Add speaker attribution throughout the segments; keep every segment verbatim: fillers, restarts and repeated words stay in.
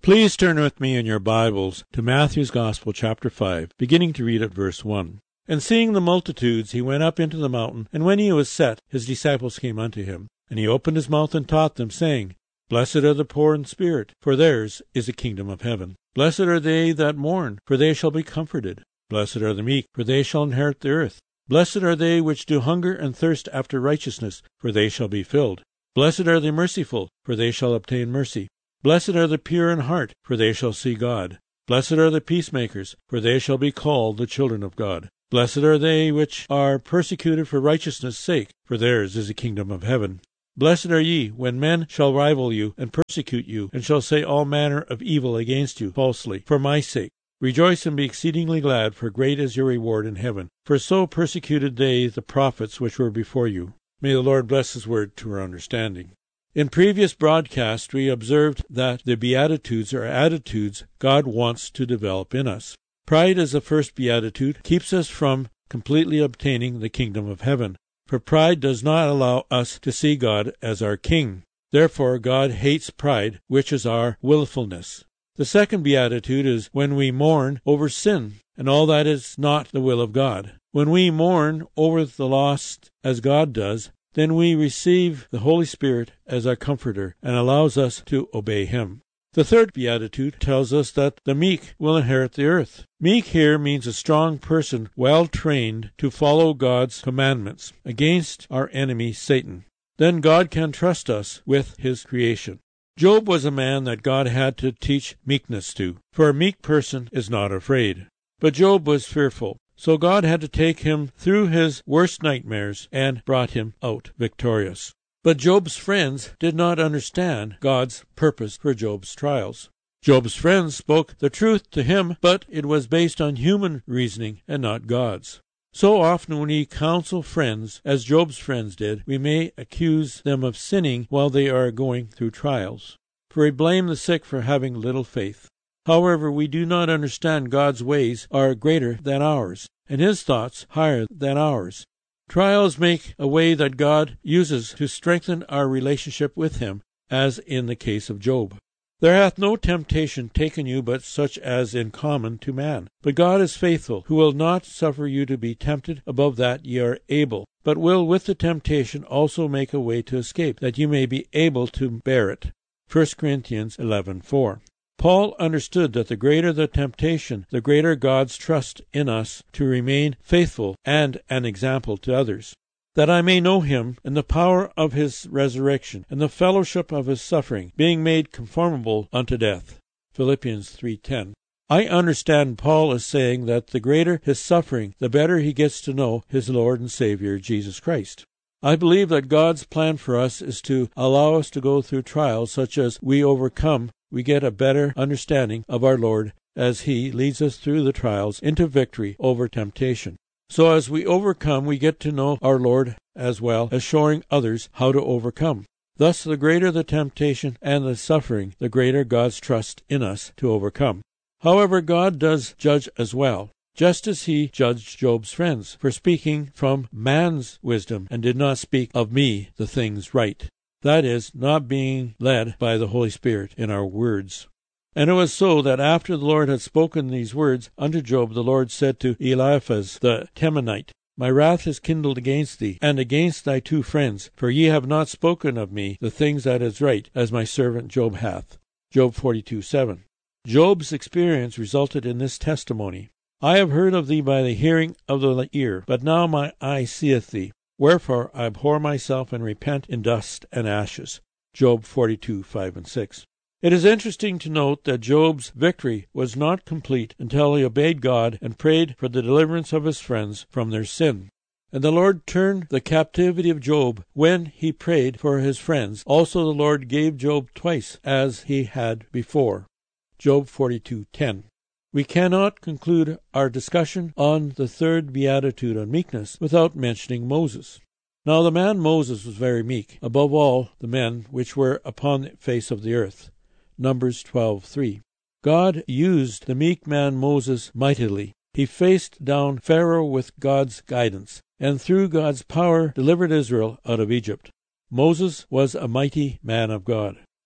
Speaker 1: Please turn with me in your Bibles to Matthew's Gospel, chapter five, beginning to read at verse one. And seeing the multitudes, he went up into the mountain, and when he was set, his disciples came unto him. And he opened his mouth and taught them, saying, Blessed are the poor in spirit, for theirs is the kingdom of heaven. Blessed are they that mourn, for they shall be comforted. Blessed are the meek, for they shall inherit the earth. Blessed are they which do hunger and thirst after righteousness, for they shall be filled. Blessed are the merciful, for they shall obtain mercy. Blessed are the pure in heart, for they shall see God. Blessed are the peacemakers, for they shall be called the children of God. Blessed are they which are persecuted for righteousness' sake, for theirs is the kingdom of heaven. Blessed are ye, when men shall rival you, and persecute you, and shall say all manner of evil against you falsely, for my sake. Rejoice and be exceedingly glad, for great is your reward in heaven. For so persecuted they the prophets which were before you. May the Lord bless his word to our understanding. In previous broadcasts, we observed that the Beatitudes are attitudes God wants to develop in us. Pride as the first Beatitude keeps us from completely obtaining the kingdom of heaven, for pride does not allow us to see God as our King. Therefore, God hates pride, which is our willfulness. The second Beatitude is when we mourn over sin and all that is not the will of God. When we mourn over the lost as God does, then we receive the Holy Spirit as our comforter and allows us to obey him. The third Beatitude tells us that the meek will inherit the earth. Meek here means a strong person well trained to follow God's commandments against our enemy Satan. Then God can trust us with his creation. Job was a man that God had to teach meekness to, for a meek person is not afraid. But Job was fearful. So God had to take him through his worst nightmares and brought him out victorious. But Job's friends did not understand God's purpose for Job's trials. Job's friends spoke the truth to him, but it was based on human reasoning and not God's. So often when we counsel friends, as Job's friends did, we may accuse them of sinning while they are going through trials. For we blame the sick for having little faith. However, we do not understand God's ways are greater than ours, and his thoughts higher than ours. Trials make a way that God uses to strengthen our relationship with him, as in the case of Job. There hath no temptation taken you but such as is common to man. But God is faithful, who will not suffer you to be tempted above that ye are able, but will with the temptation also make a way to escape, that you may be able to bear it. First Corinthians eleven four. Paul understood that the greater the temptation, the greater God's trust in us to remain faithful and an example to others. That I may know him and the power of his resurrection, and the fellowship of his suffering, being made conformable unto death. Philippians three ten. I understand Paul is saying that the greater his suffering, the better he gets to know his Lord and Savior, Jesus Christ. I believe that God's plan for us is to allow us to go through trials such as we overcome. We get a better understanding of our Lord as he leads us through the trials into victory over temptation. So as we overcome, we get to know our Lord as well as showing others how to overcome. Thus, the greater the temptation and the suffering, the greater God's trust in us to overcome. However, God does judge as well, just as he judged Job's friends for speaking from man's wisdom and did not speak of me the things right. That is, not being led by the Holy Spirit in our words. And it was so that after the Lord had spoken these words unto Job, the Lord said to Eliphaz the Temanite, My wrath is kindled against thee, and against thy two friends, for ye have not spoken of me the things that is right, as my servant Job hath. Job forty-two seven. Job's experience resulted in this testimony. I have heard of thee by the hearing of the ear, but now my eye seeth thee. Wherefore I abhor myself and repent in dust and ashes. Job forty-two five and six. It is interesting to note that Job's victory was not complete until he obeyed God and prayed for the deliverance of his friends from their sin. And the Lord turned the captivity of Job when he prayed for his friends. Also the Lord gave Job twice as he had before. Job forty-two ten. We cannot conclude our discussion on the third beatitude on meekness without mentioning Moses. Now the man Moses was very meek, above all the men which were upon the face of the earth. Numbers twelve three. God used the meek man Moses mightily. He faced down Pharaoh with God's guidance, and through God's power delivered Israel out of Egypt. Moses was a mighty man of God.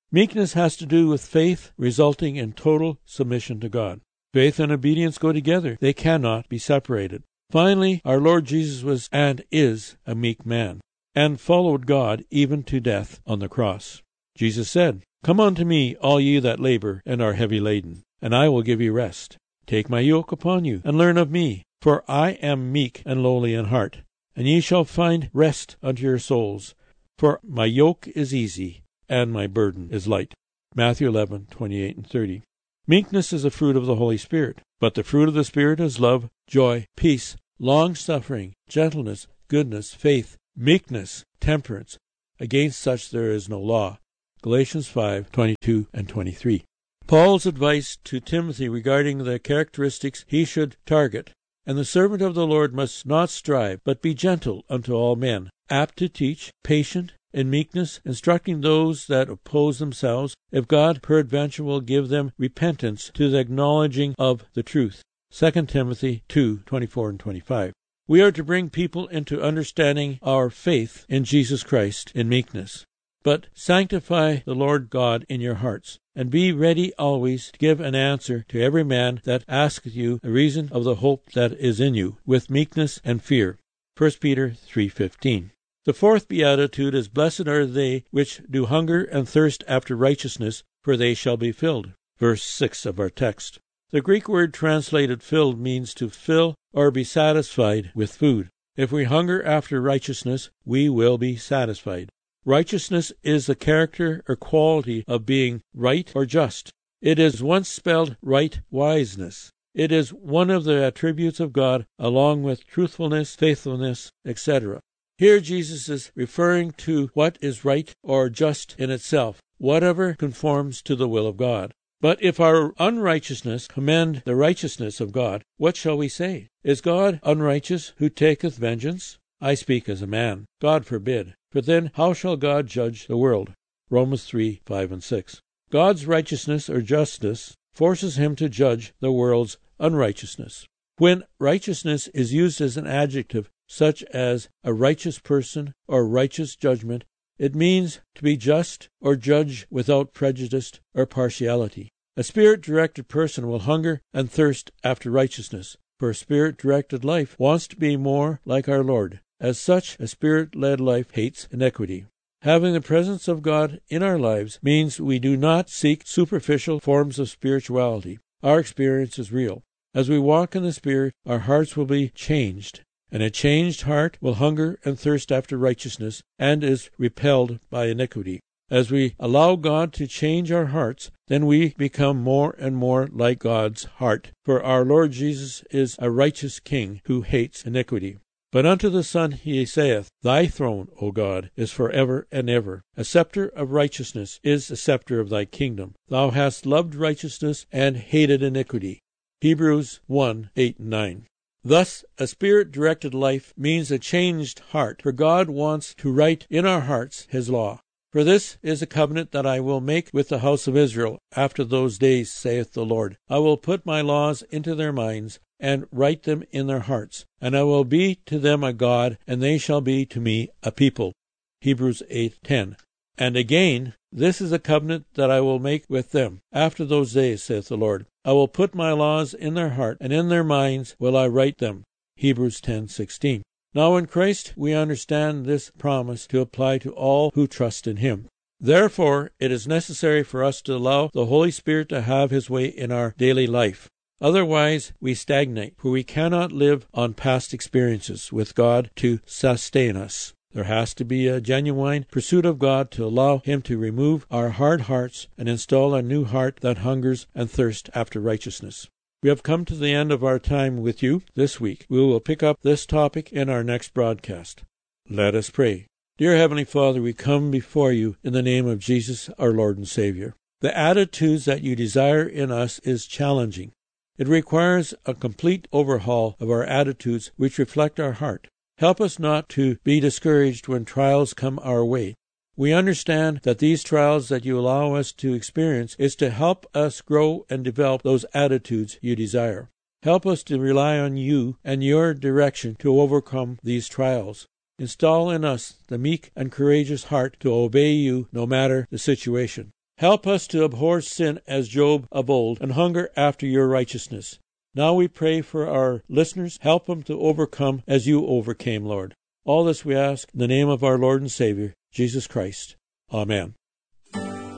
Speaker 1: Meekness has to do with faith resulting in total submission to God. Faith and obedience go together. They cannot be separated. Finally, our Lord Jesus was and is a meek man, and followed God even to death on the cross. Jesus said, "Come unto me, all ye that labor and are heavy laden, and I will give you rest. Take my yoke upon you, and learn of me, for I am meek and lowly in heart, and ye shall find rest unto your souls. For my yoke is easy, and my burden is light." Matthew eleven, twenty-eight and thirty. Meekness is a fruit of the Holy Spirit, but the fruit of the Spirit is love, joy, peace, long-suffering, gentleness, goodness, faith, meekness, temperance. Against such there is no law. Galatians five, twenty-two and twenty-three. Paul's advice to Timothy regarding the characteristics he should target: "And the servant of the Lord must not strive, but be gentle unto all men, apt to teach, patient, in meekness, instructing those that oppose themselves, if God peradventure will give them repentance to the acknowledging of the truth." Second Timothy two, twenty-four and twenty-five. We are to bring people into understanding our faith in Jesus Christ in meekness. But sanctify the Lord God in your hearts, and be ready always to give an answer to every man that asketh you a reason of the hope that is in you, with meekness and fear. First Peter three fifteen. The fourth beatitude is, "Blessed are they which do hunger and thirst after righteousness, for they shall be filled." Verse six of our text. The Greek word translated filled means to fill or be satisfied with food. If we hunger after righteousness, we will be satisfied. Righteousness is the character or quality of being right or just. It is once spelled right wiseness. It is one of the attributes of God, along with truthfulness, faithfulness, et cetera. Here Jesus is referring to what is right or just in itself, whatever conforms to the will of God. But if our unrighteousness commend the righteousness of God, what shall we say? Is God unrighteous who taketh vengeance? I speak as a man. God forbid. For then how shall God judge the world? Romans three, five and six. God's righteousness or justice forces him to judge the world's unrighteousness. When righteousness is used as an adjective, such as a righteous person or righteous judgment, it means to be just or judge without prejudice or partiality. A spirit-directed person will hunger and thirst after righteousness, for a spirit-directed life wants to be more like our Lord. As such, a spirit-led life hates iniquity. Having the presence of God in our lives means we do not seek superficial forms of spirituality. Our experience is real. As we walk in the Spirit, our hearts will be changed, and a changed heart will hunger and thirst after righteousness and is repelled by iniquity. As we allow God to change our hearts, then we become more and more like God's heart. For our Lord Jesus is a righteous King who hates iniquity. But unto the Son he saith, Thy throne, O God, is for ever and ever. A scepter of righteousness is the scepter of thy kingdom. Thou hast loved righteousness and hated iniquity. Hebrews one, eight and nine. Thus, a spirit-directed life means a changed heart, for God wants to write in our hearts his law. For this is a covenant that I will make with the house of Israel after those days, saith the Lord. I will put my laws into their minds, and write them in their hearts. And I will be to them a God, and they shall be to me a people. Hebrews eight, ten. And again, this is a covenant that I will make with them after those days, saith the Lord. I will put my laws in their heart, and in their minds will I write them. Hebrews ten, sixteen. Now in Christ we understand this promise to apply to all who trust in him. Therefore, it is necessary for us to allow the Holy Spirit to have his way in our daily life. Otherwise, we stagnate, for we cannot live on past experiences with God to sustain us. There has to be a genuine pursuit of God to allow him to remove our hard hearts and install a new heart that hungers and thirsts after righteousness. We have come to the end of our time with you this week. We will pick up this topic in our next broadcast. Let us pray. Dear Heavenly Father, we come before you in the name of Jesus, our Lord and Savior. The attitudes that you desire in us is challenging. It requires a complete overhaul of our attitudes which reflect our heart. Help us not to be discouraged when trials come our way. We understand that these trials that you allow us to experience is to help us grow and develop those attitudes you desire. Help us to rely on you and your direction to overcome these trials. Install in us the meek and courageous heart to obey you no matter the situation. Help us to abhor sin as Job of old and hunger after your righteousness. Now we pray for our listeners. Help them to overcome as you overcame, Lord. All this we ask in the name of our Lord and Savior, Jesus Christ. Amen.